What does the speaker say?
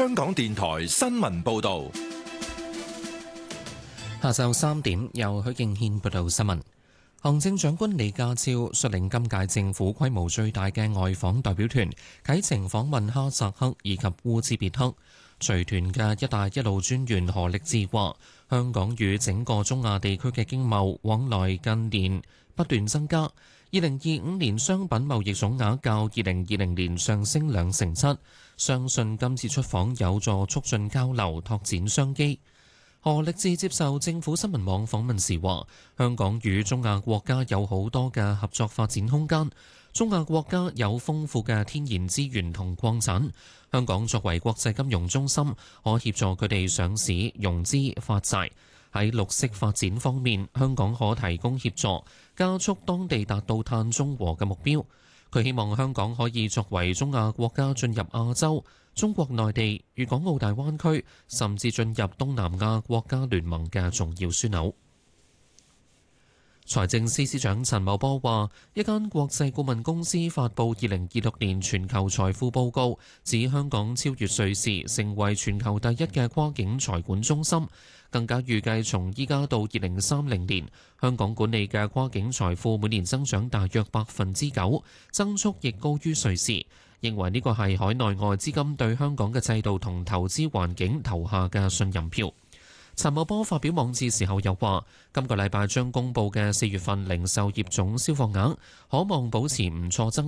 香港電台新聞報道。 下晝3點，由許敬軒報道新聞。行政長官李家超率領今屆政府規模最大嘅外訪代表團啟程訪問哈薩克以及烏茲別克。隨團嘅一帶一路專員何力智話，香港與整個中亞地區嘅經貿往來近年不斷增加。2025年商品貿易總額較2020年上升7%，相信今次出訪有助促進交流、拓展商機。何力智接受政府新聞網訪問時話，香港與中亞國家有好多嘅合作發展空間。中亞國家有豐富嘅天然資源同礦產，香港作為國際金融中心，可協助佢哋上市、融資、發債。喺綠色發展方面，香港可提供協助，加速當地達到碳中和嘅目標。佢希望香港可以作為中亞國家進入亞洲、中國內地、粵港澳大灣區，甚至進入東南亞國家聯盟嘅重要樞紐。財政司司長陳茂波話，一間國際顧問公司發布2026年全球財富報告，指香港超越瑞士，成為全球第一嘅跨境財管中心。更加預計從依家到2030年，香港管理嘅跨境財富每年增長大約9%，增速亦高於瑞士。認為呢個係海內外資金對香港嘅制度同投資環境投下嘅信任票。陳茂波發表網誌時候又話，今個禮拜將公佈嘅4月份零售業總銷貨額可望保持唔錯增